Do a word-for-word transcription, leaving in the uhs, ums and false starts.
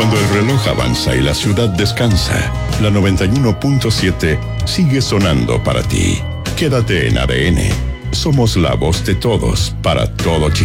Cuando el reloj avanza y la ciudad descansa, la noventa y uno punto siete sigue sonando para ti. Quédate en A D N. Somos la voz de todos para todo Chile.